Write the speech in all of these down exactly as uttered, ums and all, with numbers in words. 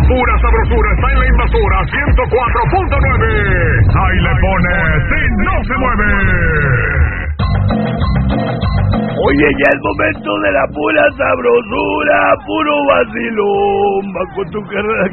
pura sabrosura está en la invasora ciento cuatro punto nueve. Ahí le pone si no se mueve. Oye, ya es momento de la pura sabrosura, puro vacilón, va con tu carrera.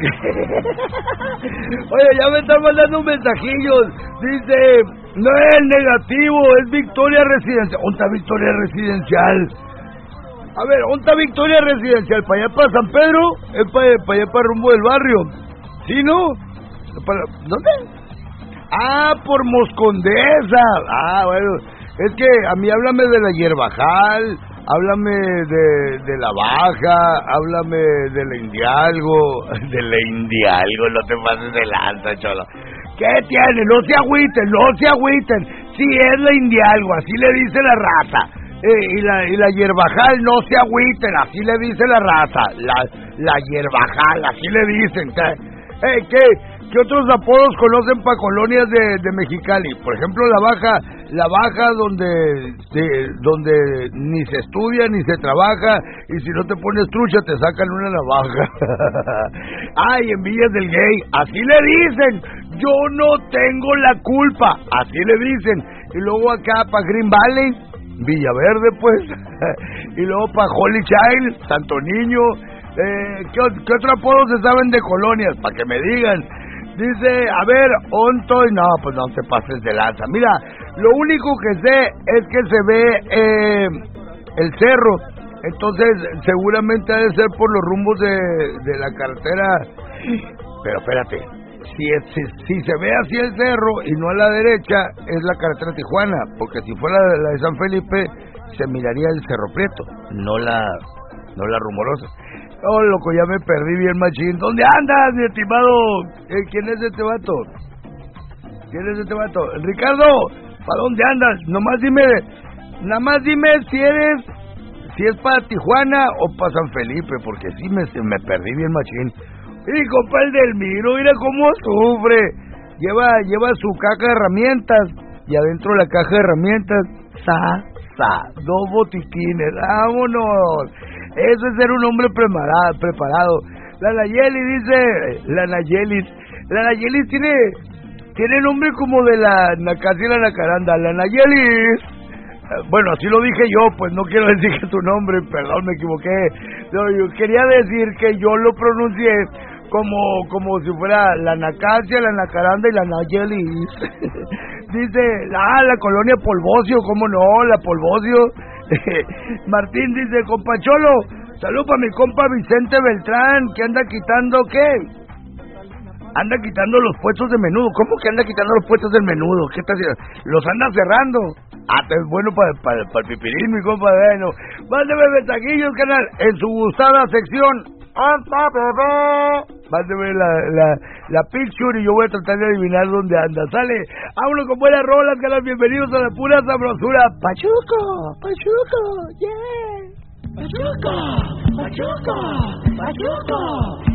Oye, ya me están mandando mensajillos, dice, no es negativo, es Victoria Residencial. ¿Dónde está Victoria Residencial? A ver, ¿dónde está Victoria Residencial? ¿Para allá para San Pedro? ¿Es para, para allá para rumbo del barrio? ¿Sí, no? ¿Para, ¿dónde? Ah, por Moscondesa. Ah, bueno. Es que a mí háblame de la hierbajal, háblame de, de la baja, háblame de la indialgo, de la indialgo, no te pases de lanza, cholo. ¿Qué tiene? No se agüiten, no se agüiten. Sí es la indialgo, así le dice la raza. Eh, y la y la hierbajal, no se agüiten, así le dice la raza. La, la hierbajal, así le dicen. ¿Qué, eh, ¿qué, ¿Qué otros apodos conocen para colonias de, de Mexicali? Por ejemplo, la baja, la baja donde, de, donde ni se estudia ni se trabaja, y si no te pones trucha te sacan una navaja. Ay, en Villas del Gay, así le dicen, yo no tengo la culpa, así le dicen. Y luego acá para Green Valley, Villaverde, pues, y luego para Holy Child, Santo Niño. eh, ¿qué, ¿Qué otro apodo se saben de colonias? Para que me digan. Dice, a ver, onto, no, pues no te pases de lanza. Mira, lo único que sé es que se ve eh, el cerro, entonces seguramente ha de ser por los rumbos de, de la carretera. Pero espérate, si, si, si se ve así el cerro y no a la derecha, es la carretera Tijuana, porque si fuera la de San Felipe, se miraría el Cerro Prieto, no la, no la Rumorosa. Oh, loco, ya me perdí bien machín. ¿Dónde andas, mi estimado? Eh, ¿Quién es este vato? ¿Quién es este vato? Ricardo, ¿para dónde andas? Nomás dime, nada más dime si eres, si es para Tijuana o para San Felipe, porque sí me, me perdí bien machín. Y compa el Delmiro, mira cómo sufre. Lleva, lleva su caja de herramientas, y adentro de la caja de herramientas, sa, sa, dos botiquines, vámonos. Eso es ser un hombre preparado, preparado. La Nayeli dice, la Nayelis, la Nayelis tiene, tiene nombre como de la Nacasi y la Nacaranda, la Nayelis. Bueno, así lo dije yo, pues no quiero decir que tu nombre, perdón, me equivoqué. No, yo quería decir que yo lo pronuncié como, como si fuera la Nacasia, la Nacaranda y la Nayelis. Dice, ah, la colonia Polvocio, ¿cómo no? La Polvocio. Martín dice, compa Cholo, salud para mi compa Vicente Beltrán, que anda quitando, ¿qué? Anda quitando los puestos de menudo. ¿Cómo que anda quitando los puestos del menudo? ¿Qué está haciendo? Los anda cerrando. Ah, es bueno para pa, pa el pipirín, mi compa. Bueno, mándeme mensajillos, canal, en su gustada sección. ¡Anda, bebé! Mándeme la, la, la picture y yo voy a tratar de adivinar dónde anda. Sale, vámonos con buenas rolas, canal. Bienvenidos a la pura sabrosura. Pachuco, Pachuco, yeah. Pachuco, Pachuco, Pachuco.